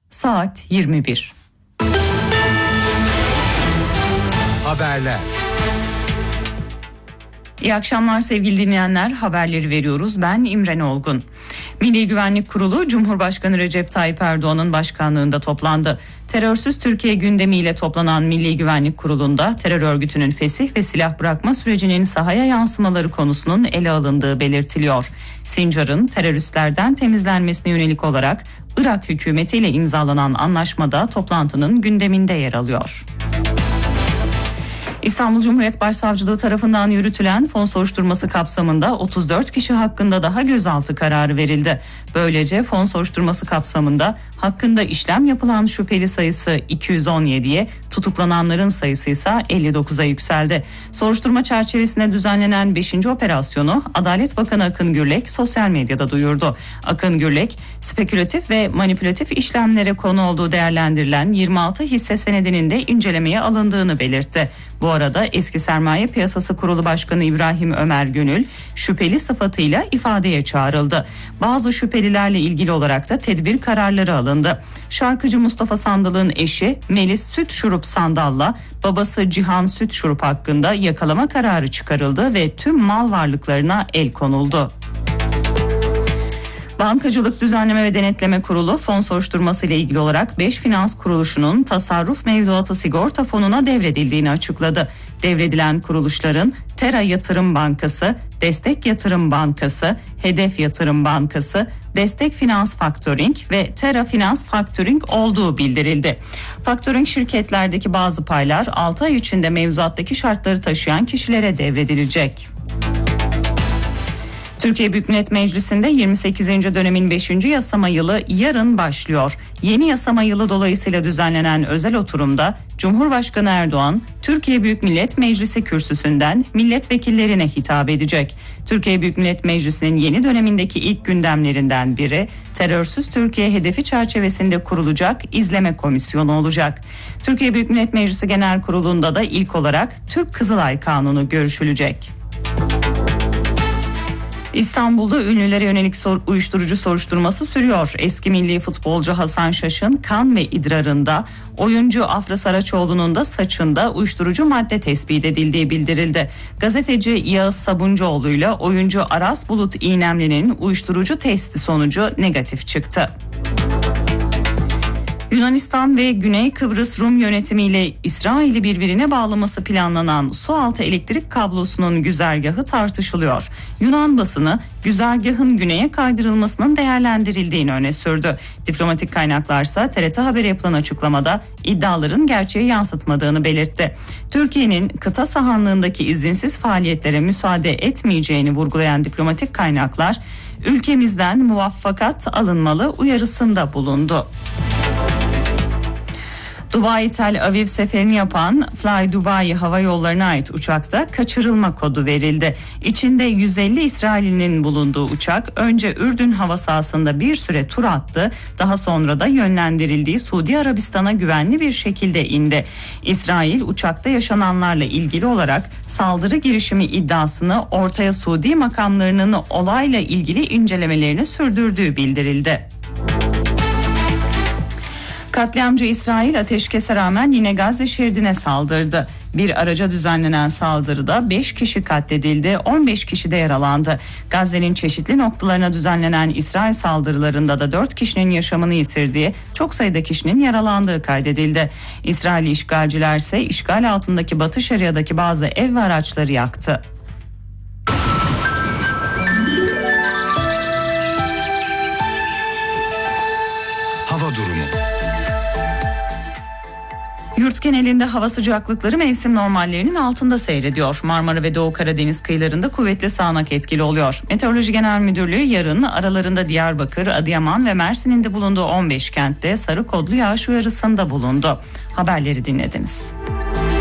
Saat 21. Haberler. İyi akşamlar sevgili dinleyenler, haberleri veriyoruz. Ben İmren Olgun. Milli Güvenlik Kurulu Cumhurbaşkanı Recep Tayyip Erdoğan'ın başkanlığında toplandı. Terörsüz Türkiye gündemiyle toplanan Milli Güvenlik Kurulu'nda terör örgütünün fesih ve silah bırakma sürecinin sahaya yansımaları konusunun ele alındığı belirtiliyor. Sincar'ın teröristlerden temizlenmesine yönelik olarak Irak hükümetiyle imzalanan anlaşmada toplantının gündeminde yer alıyor. İstanbul Cumhuriyet Başsavcılığı tarafından yürütülen fon soruşturması kapsamında 34 kişi hakkında daha gözaltı kararı verildi. Böylece fon soruşturması kapsamında hakkında işlem yapılan şüpheli sayısı 217'ye, tutuklananların sayısı ise 59'a yükseldi. Soruşturma çerçevesinde düzenlenen 5. operasyonu Adalet Bakanı Akın Gürlek sosyal medyada duyurdu. Akın Gürlek, spekülatif ve manipülatif işlemlere konu olduğu değerlendirilen 26 hisse senedinin de incelemeye alındığını belirtti. Bu arada eski Sermaye Piyasası Kurulu Başkanı İbrahim Ömer Gönül şüpheli sıfatıyla ifadeye çağrıldı. Bazı şüphelilerle ilgili olarak da tedbir kararları alındı. Şarkıcı Mustafa Sandal'ın eşi Melis Süt Şurup Sandal'la babası Cihan Süt Şurup hakkında yakalama kararı çıkarıldı ve tüm mal varlıklarına el konuldu. Bankacılık Düzenleme ve Denetleme Kurulu fon soruşturması ile ilgili olarak 5 finans kuruluşunun tasarruf mevduatı sigorta fonuna devredildiğini açıkladı. Devredilen kuruluşların Tera Yatırım Bankası, Destek Yatırım Bankası, Hedef Yatırım Bankası, Destek Finans Faktöring ve Tera Finans Faktöring olduğu bildirildi. Faktöring şirketlerdeki bazı paylar 6 ay içinde mevzuattaki şartları taşıyan kişilere devredilecek. Türkiye Büyük Millet Meclisi'nde 28. dönemin 5. yasama yılı yarın başlıyor. Yeni yasama yılı dolayısıyla düzenlenen özel oturumda Cumhurbaşkanı Erdoğan, Türkiye Büyük Millet Meclisi kürsüsünden milletvekillerine hitap edecek. Türkiye Büyük Millet Meclisi'nin yeni dönemindeki ilk gündemlerinden biri, terörsüz Türkiye hedefi çerçevesinde kurulacak izleme komisyonu olacak. Türkiye Büyük Millet Meclisi Genel Kurulu'nda da ilk olarak Türk Kızılay Kanunu görüşülecek. İstanbul'da ünlülere yönelik uyuşturucu soruşturması sürüyor. Eski milli futbolcu Hasan Şaş'ın kan ve idrarında, oyuncu Afra Saraçoğlu'nun da saçında uyuşturucu madde tespit edildiği bildirildi. Gazeteci Yağız Sabuncuoğlu ile oyuncu Aras Bulut İğnemli'nin uyuşturucu testi sonucu negatif çıktı. Yunanistan ve Güney Kıbrıs Rum yönetimiyle İsrail'i birbirine bağlaması planlanan sualtı elektrik kablosunun güzergahı tartışılıyor. Yunan basını güzergahın güneye kaydırılmasının değerlendirildiğini öne sürdü. Diplomatik kaynaklarsa TRT Haber'e yapılan açıklamada iddiaların gerçeği yansıtmadığını belirtti. Türkiye'nin kıta sahanlığındaki izinsiz faaliyetlere müsaade etmeyeceğini vurgulayan diplomatik kaynaklar ülkemizden muvaffakat alınmalı uyarısında bulundu. Dubai Tel Aviv seferini yapan Fly Dubai Hava Yolları'na ait uçakta kaçırılma kodu verildi. İçinde 150 İsrailli'nin bulunduğu uçak önce Ürdün hava sahasında bir süre tur attı. Daha sonra da yönlendirildiği Suudi Arabistan'a güvenli bir şekilde indi. İsrail uçakta yaşananlarla ilgili olarak saldırı girişimi iddiasını ortaya Suudi makamlarının olayla ilgili incelemelerini sürdürdüğü bildirildi. Katliamcı İsrail ateşkese rağmen yine Gazze şeridine saldırdı. Bir araca düzenlenen saldırıda 5 kişi katledildi, 15 kişi de yaralandı. Gazze'nin çeşitli noktalarına düzenlenen İsrail saldırılarında da 4 kişinin yaşamını yitirdiği, çok sayıda kişinin yaralandığı kaydedildi. İsrail işgalciler ise işgal altındaki Batı Şeria'daki bazı ev ve araçları yaktı. Hava durumu. Yurt genelinde hava sıcaklıkları mevsim normallerinin altında seyrediyor. Marmara ve Doğu Karadeniz kıyılarında kuvvetli sağanak etkili oluyor. Meteoroloji Genel Müdürlüğü yarın aralarında Diyarbakır, Adıyaman ve Mersin'in de bulunduğu 15 kentte sarı kodlu yağış uyarısında bulundu. Haberleri dinlediniz.